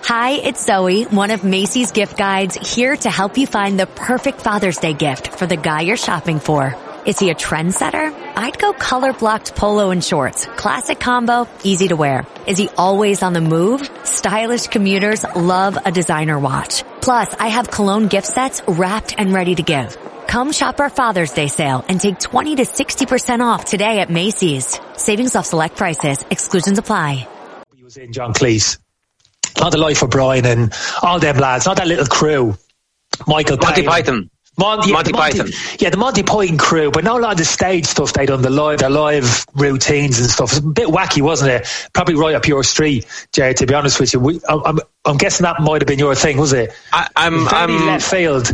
Hi, it's Zoe, one of Macy's gift guides, here to help you find the perfect Father's Day gift for the guy you're shopping for. Is he a trendsetter? I'd go color-blocked polo and shorts. Classic combo, easy to wear. Is he always on the move? Stylish commuters love a designer watch. Plus, I have cologne gift sets wrapped and ready to give. Come shop our Father's Day sale and take 20 to 60% off today at Macy's. Savings off select prices. Exclusions apply. He was in John Cleese. Not the Life of Brian and all them lads, not that little crew. Monty Python. Monty Python. Yeah, the Monty Python crew, but not a lot of the stage stuff they done, their live routines and stuff. It was a bit wacky, wasn't it? Probably right up your street, Jerry, to be honest with you. I'm guessing that might have been your thing, was it? I'm left field.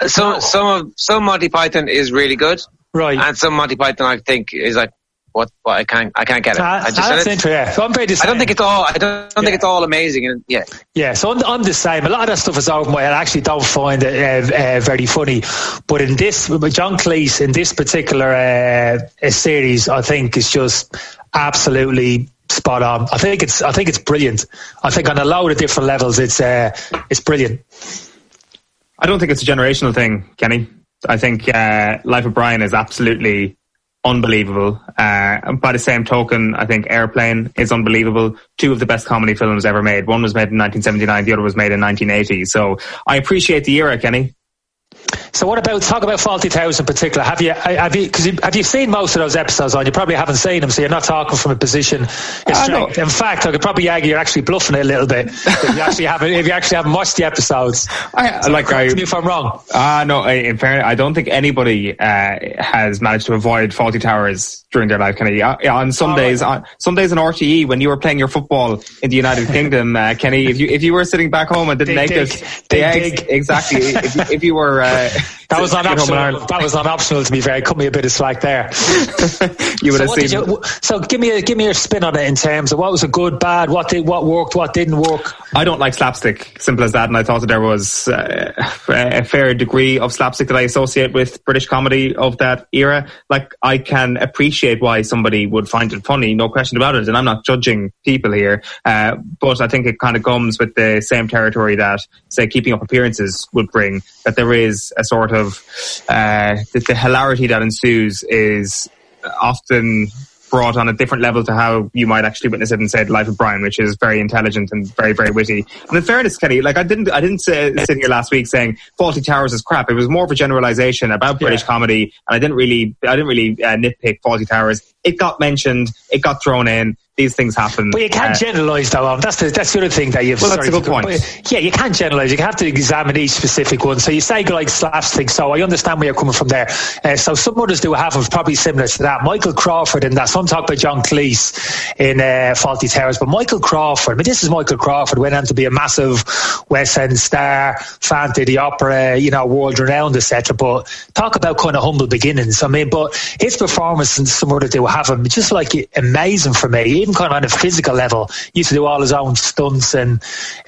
Some Monty Python is really good. Right. And some Monty Python I think is like, what I can't get it. That's interesting. Yeah. So I'm very the same. I don't think it's all amazing. And yeah. So I'm the same. A lot of that stuff is over my head. I actually don't find it very funny. But in this, with John Cleese, in this particular series, I think it's just absolutely spot on. I think it's brilliant. I think on a load of different levels, it's brilliant. I don't think it's a generational thing, Kenny. I think Life of Brian is absolutely unbelievable. By the same token, I think Airplane is unbelievable. Two of the best comedy films ever made. One was made in 1979, the other was made in 1980. So I appreciate the era, Kenny. So talk about Fawlty Towers in particular. Have you seen most of those episodes on? You probably haven't seen them, so you're not talking from a position of strength. In fact, I could probably argue you're actually bluffing it a little bit if you actually haven't watched the episodes. Correct me if I'm wrong. No, in fairness, I don't think anybody has managed to avoid Fawlty Towers during their life, Kenny. On some days on RTE, when you were playing your football in the United Kingdom, Kenny, if you were sitting back home and didn't make it, exactly. If you were that was not optional. That was not optional, to be fair. Cut me a bit of slack there. You would have seen. So give me your spin on it in terms of what was a good, bad, what worked, what didn't work. I don't like slapstick, simple as that, and I thought that there was a fair degree of slapstick that I associate with British comedy of that era. Like, I can appreciate why somebody would find it funny, no question about it, and I'm not judging people here, but I think it kind of comes with the same territory that, say, Keeping Up Appearances would bring, that there is a sort of the hilarity that ensues is often brought on a different level to how you might actually witness it in, say, Life of Brian, which is very intelligent and very, very witty. And in fairness, Kenny, like I didn't sit here last week saying Fawlty Towers is crap. It was more of a generalization about British comedy, and I didn't really nitpick Fawlty Towers. It got mentioned, it got thrown in. These things happen. But you can't generalise, though. That's the other thing that you've... Well, that's a good point. Yeah, you can't generalise. You have to examine each specific one. So you say like slapstick, so I understand where you're coming from there. So some others do have them, probably similar to that. Michael Crawford in that. So I'm talking about John Cleese in Fawlty Towers. But Michael Crawford, this is Michael Crawford, went on to be a massive West End star, Phantom of the Opera, world renowned, etc. But talk about kind of humble beginnings. But his performance and some others do have him, just like amazing for me. Even kind of on a physical level, he used to do all his own stunts and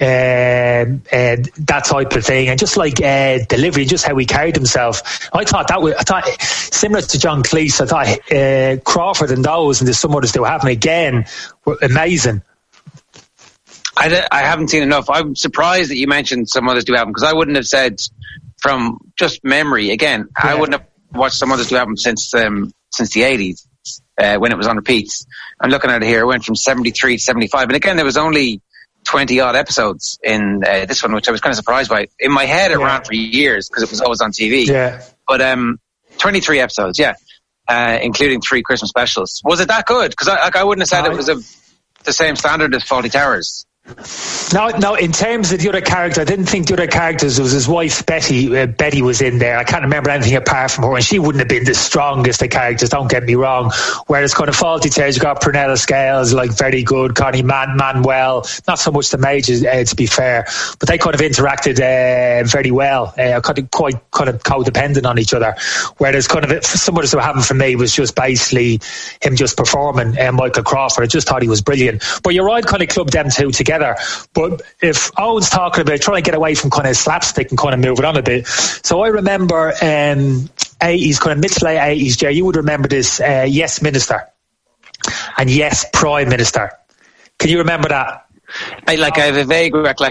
that type of thing, and just like delivery, just how he carried himself. I thought similar to John Cleese. I thought Crawford and those and the some others do have him again were amazing. I haven't seen enough. I'm surprised that you mentioned some others do have them, because I wouldn't have said, from just memory again, I wouldn't have watched some others do have them since the 80s. When it was on repeats. I'm looking at it here. It went from 73 to 75. And again, there was only 20 odd episodes in this one, which I was kind of surprised by. In my head, it ran for years because it was always on TV. Yeah. But 23 episodes, including 3 Christmas specials. Was it that good? Because I wouldn't have said it was the same standard as Fawlty Towers. No, in terms of the other character, I didn't think the other characters, it was his wife Betty. Betty was in there. I can't remember anything apart from her, and she wouldn't have been the strongest of characters, don't get me wrong. Whereas kind of Fawlty Towers, you got Prunella Scales, like very good, Connie Manuel, not so much the majors, to be fair, but they kind of interacted very well, quite kind of codependent on each other. Whereas kind of some of what happened for me was just basically him just performing, Michael Crawford. I just thought he was brilliant. But you're right, kind of club them two together. But if Owen's talking about trying to get away from kind of slapstick and kind of move it on a bit, so I remember 80s, kind of mid to late 80s, Jerry, you would remember this, Yes Minister and Yes Prime Minister. Can you remember that? I have a vague recollection